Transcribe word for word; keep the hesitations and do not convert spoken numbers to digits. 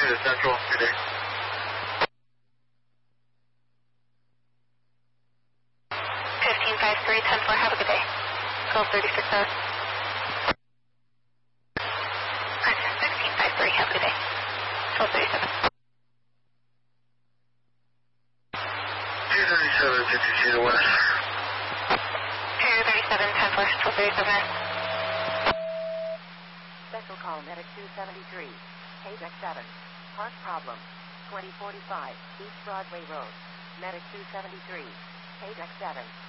to Central, good day. fifteen five three, ten four, have a good day. twelve thirty-six hours. sixteen five three, have a good day. twelve thirty-seven. two thirty-seven, fifty-two to West. two thirty-seven, ten four, twelve thirty-seven. Special call Medic two seventy-three, K D E C seven. Park problem, twenty forty-five, East Broadway Road. Medic two seventy-three, K D E C seven.